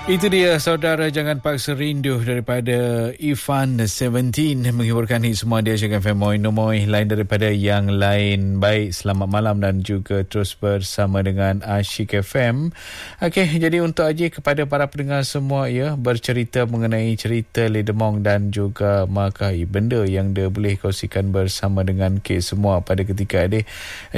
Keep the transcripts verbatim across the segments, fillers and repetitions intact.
Itu dia saudara, jangan paksa rindu daripada Ifan seventeen menghiburkan hit semua dia Asyik F M Moi Nomoi lain daripada yang lain. Baik, selamat malam dan juga terus bersama dengan Asyik F M. Okey, jadi untuk aja kepada para pendengar semua ya, bercerita mengenai cerita Ledemong dan juga makai benda yang dia boleh kongsikan bersama dengan K semua pada ketika ini.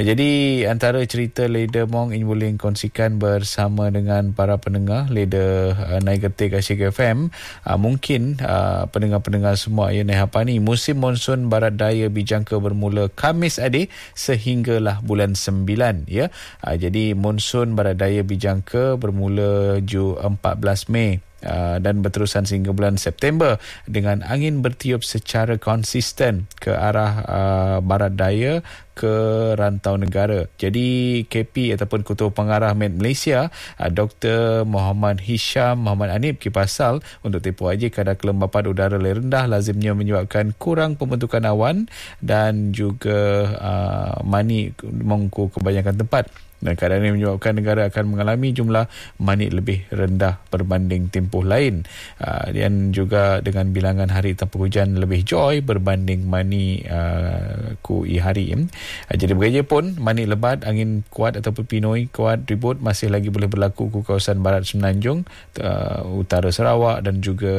Jadi antara cerita Ledemong ini boleh kongsikan bersama dengan para pendengar Leda Uh, naik ketik Asyik F M. uh, mungkin uh, pendengar-pendengar semua ya, apa ni, musim monsun barat daya dijangka bermula Khamis adik sehinggalah bulan sembilan ya. uh, jadi monsun barat daya dijangka bermula Ju empat belas Mei Uh, dan berterusan sehingga bulan September dengan angin bertiup secara konsisten ke arah uh, barat daya ke rantau negara. Jadi K P ataupun Ketua Pengarah Met Malaysia uh, Doktor Muhammad Hisham Muhammad Anib kipasal untuk tempoh aja kadar kelembapan udara rendah lazimnya menyebabkan kurang pembentukan awan dan juga uh, mani mengku kebanyakan tempat. Dan keadaan ini menyebabkan negara akan mengalami jumlah mani lebih rendah berbanding tempoh lain. Uh, dan juga dengan bilangan hari tanpa hujan lebih joy berbanding mani uh, ku i hari. Uh, jadi bagaimanapun mani lebat, angin kuat ataupun pinoi kuat ribut masih lagi boleh berlaku ke kawasan barat Semenanjung, uh, utara Sarawak dan juga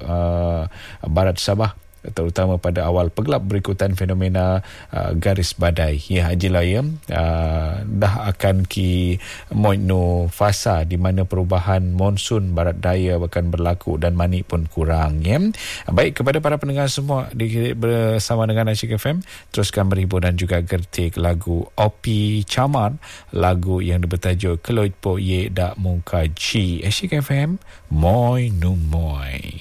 uh, barat Sabah, terutama pada awal pegelap berikutan fenomena uh, garis badai. Ya, hajilah ya, uh, dah akan ki moino fasa di mana perubahan monsun barat daya akan berlaku dan mani pun kurang ya. Baik, kepada para pendengar semua di, bersama dengan Asyik F M, teruskan berhibur dan juga gertik lagu Opi Camar, lagu yang bertajuk Keloid Po Ye Dak Muka Ji. Asyik F M Moi Nu Moi.